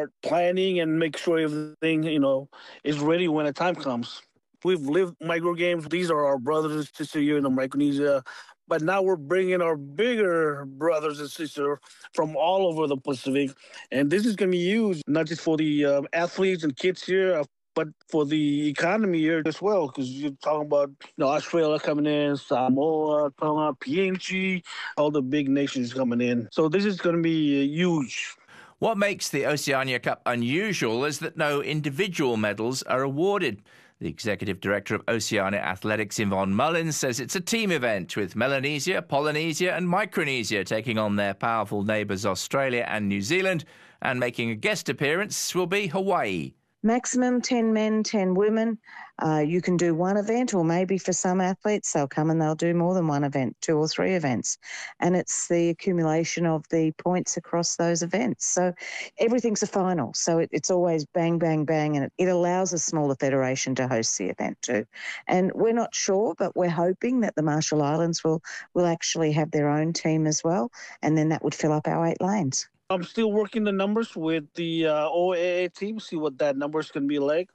start planning and make sure everything, is ready when the time comes. We've lived micro games. These are our brothers and sisters here in the Micronesia. But now we're bringing our bigger brothers and sisters from all over the Pacific. And this is going to be used not just for the athletes and kids here, but for the economy here as well. Because you're talking about Australia coming in, Samoa, Tonga, PNG, all the big nations coming in. So this is going to be huge. What makes the Oceania Cup unusual is that no individual medals are awarded. The Executive Director of Oceania Athletics, Yvonne Mullins, says it's a team event with Melanesia, Polynesia and Micronesia taking on their powerful neighbours Australia and New Zealand, and making a guest appearance will be Hawaii. Maximum 10 men, 10 women. You can do one event, or maybe for some athletes, they'll come and they'll do more than one event, 2 or 3 events. And it's the accumulation of the points across those events. So everything's a final. So it's always bang, bang, bang. And it allows a smaller federation to host the event too. And we're not sure, but we're hoping that the Marshall Islands will actually have their own team as well. And then that would fill up our 8 lanes. I'm still working the numbers with the OAA team, see what that number's going to be like.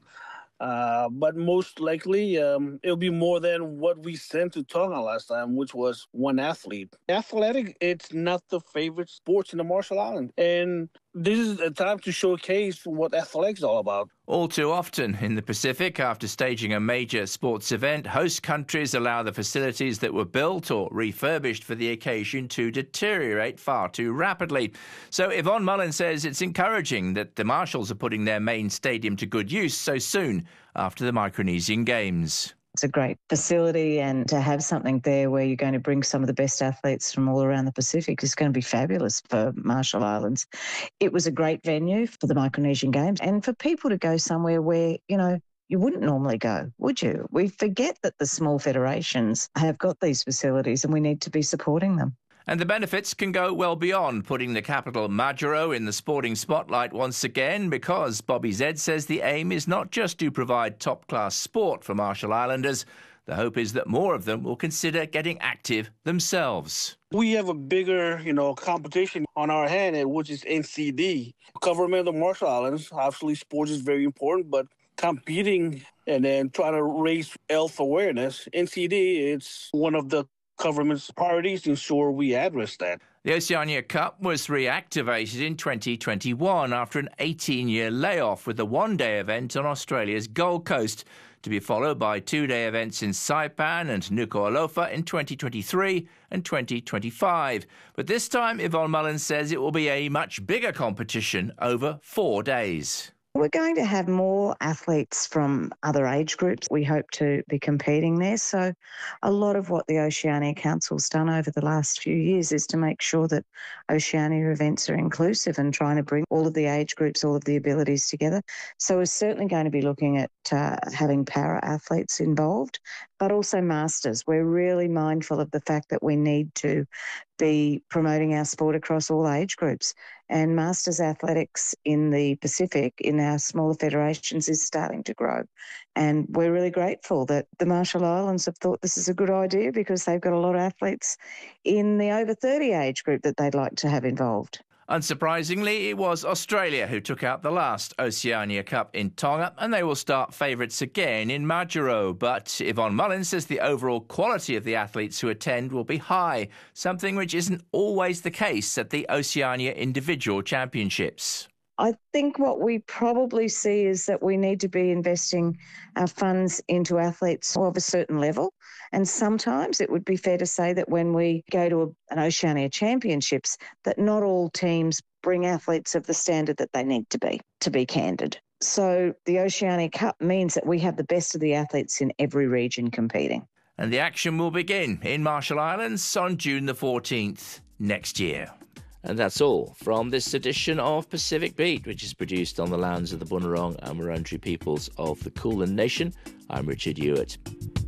But most likely, it'll be more than what we sent to Tonga last time, which was 1 athlete. Athletic, it's not the favorite sports in the Marshall Islands. And this is a time to showcase what athletics is all about. All too often in the Pacific, after staging a major sports event, host countries allow the facilities that were built or refurbished for the occasion to deteriorate far too rapidly. So Yvonne Mullins says it's encouraging that the Marshalls are putting their main stadium to good use so soon after the Micronesian Games. It's a great facility, and to have something there where you're going to bring some of the best athletes from all around the Pacific is going to be fabulous for Marshall Islands. It was a great venue for the Micronesian Games, and for people to go somewhere where, you wouldn't normally go, would you? We forget that the small federations have got these facilities and we need to be supporting them. And the benefits can go well beyond putting the capital Majuro in the sporting spotlight once again, because Bobby Zed says the aim is not just to provide top-class sport for Marshall Islanders. The hope is that more of them will consider getting active themselves. We have a bigger, competition on our hand, which is NCD. Government of the Marshall Islands, obviously sports is very important, but competing and then trying to raise health awareness, NCD, it's one of the government's priorities to ensure we address that. The Oceania Cup was reactivated in 2021 after an 18-year layoff, with a one-day event on Australia's Gold Coast, to be followed by 2-day events in Saipan and Nuku'alofa in 2023 and 2025. But this time, Yvonne Mullins says it will be a much bigger competition over 4 days. We're going to have more athletes from other age groups. We hope to be competing there. So a lot of what the Oceania Council's done over the last few years is to make sure that Oceania events are inclusive and trying to bring all of the age groups, all of the abilities together. So we're certainly going to be looking at having para-athletes involved, but also masters. We're really mindful of the fact that we need to be promoting our sport across all age groups. And masters athletics in the Pacific, in our smaller federations, is starting to grow. And we're really grateful that the Marshall Islands have thought this is a good idea, because they've got a lot of athletes in the over 30 age group that they'd like to have involved. Unsurprisingly, it was Australia who took out the last Oceania Cup in Tonga, and they will start favourites again in Majuro. But Yvonne Mullins says the overall quality of the athletes who attend will be high, something which isn't always the case at the Oceania Individual Championships. I think what we probably see is that we need to be investing our funds into athletes of a certain level. And sometimes it would be fair to say that when we go to an Oceania Championships, that not all teams bring athletes of the standard that they need to be candid. So the Oceania Cup means that we have the best of the athletes in every region competing. And the action will begin in Marshall Islands on June the 14th next year. And that's all from this edition of Pacific Beat, which is produced on the lands of the Bunurong and Wurundjeri peoples of the Kulin Nation. I'm Richard Hewitt.